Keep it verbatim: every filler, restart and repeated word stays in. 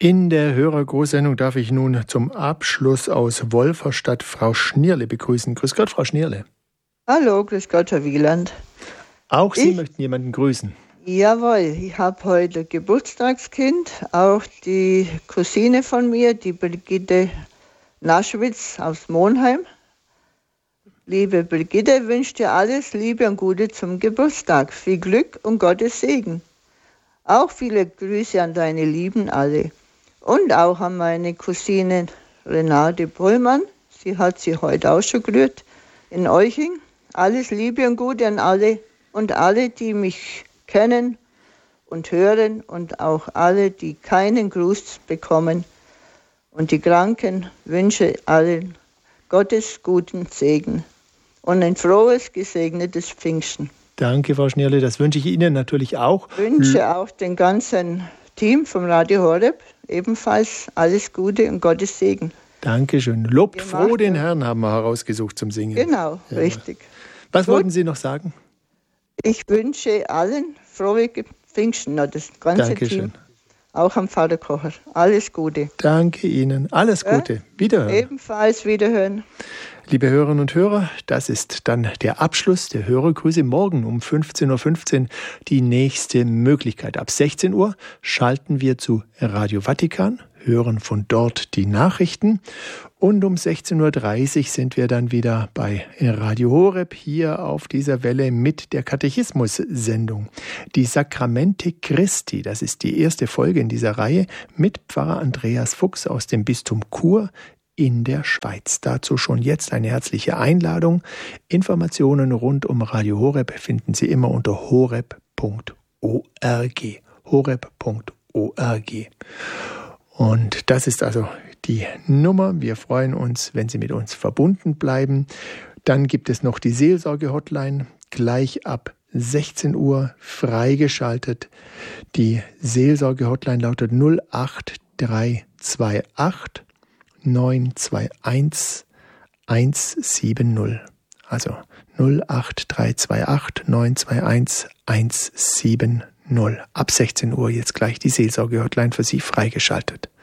In der Hörergrußsendung darf ich nun zum Abschluss aus Wolferstadt Frau Schnierle begrüßen. Grüß Gott, Frau Schnierle. Hallo, grüß Gott, Herr Wieland. Auch Sie ich, möchten jemanden grüßen. Jawohl, ich habe heute Geburtstagskind, auch die Cousine von mir, die Brigitte Naschwitz aus Monheim. Liebe Brigitte, wünsche dir alles Liebe und Gute zum Geburtstag. Viel Glück und Gottes Segen. Auch viele Grüße an deine Lieben alle. Und auch an meine Cousine Renate Pollmann. Sie hat sie heute auch schon gerührt in Euching. Alles Liebe und Gute an alle und alle, die mich kennen und hören und auch alle, die keinen Gruß bekommen. Und die Kranken wünsche allen Gottes guten Segen und ein frohes, gesegnetes Pfingsten. Danke, Frau Schnierle, das wünsche ich Ihnen natürlich auch. Ich wünsche auch dem ganzen Team vom Radio Horeb ebenfalls alles Gute und Gottes Segen. Dankeschön. Lobt froh den Herrn haben wir herausgesucht zum Singen. Genau, ja. Richtig. Was Gut. Wollten Sie noch sagen? Ich wünsche allen frohe Pfingsten, das ganze Dankeschön. Team, auch am Vater Kocher. Alles Gute. Danke Ihnen. Alles Gute. Ja? Wiederhören. Ebenfalls wiederhören. Liebe Hörerinnen und Hörer, das ist dann der Abschluss der Hörergrüße. Morgen um fünfzehn Uhr fünfzehn die nächste Möglichkeit. Ab sechzehn Uhr schalten wir zu Radio Vatikan, hören von dort die Nachrichten. Und um sechzehn Uhr dreißig sind wir dann wieder bei Radio Horeb hier auf dieser Welle mit der Katechismus-Sendung. Die Sakramente Christi, das ist die erste Folge in dieser Reihe mit Pfarrer Andreas Fuchs aus dem Bistum Chur in der Schweiz. Dazu schon jetzt eine herzliche Einladung. Informationen rund um Radio Horeb finden Sie immer unter horeb punkt org. horeb punkt org. Und das ist also die Nummer. Wir freuen uns, wenn Sie mit uns verbunden bleiben. Dann gibt es noch die Seelsorge-Hotline, gleich ab sechzehn Uhr freigeschaltet. Die Seelsorge-Hotline lautet null acht drei zwei acht neun zwei eins eins sieben null. Also null acht drei zwei acht neun zwei eins eins sieben null. Ab sechzehn Uhr jetzt gleich die Seelsorge-Hotline für Sie freigeschaltet.